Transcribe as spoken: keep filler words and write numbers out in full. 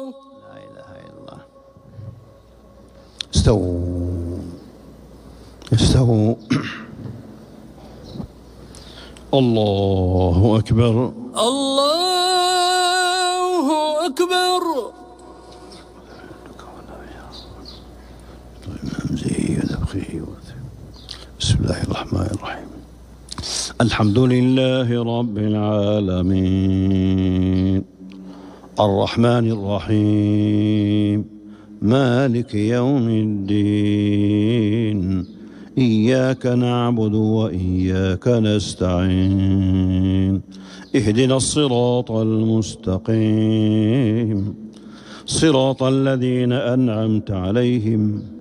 لا إله إلا الله. استووا استووا. الله أكبر. الله أكبر. بسم الله الرحمن الرحيم. الحمد لله رب العالمين الرحمن الرحيم مالك يوم الدين إياك نعبد وإياك نستعين اهدنا الصراط المستقيم صراط الذين أنعمت عليهم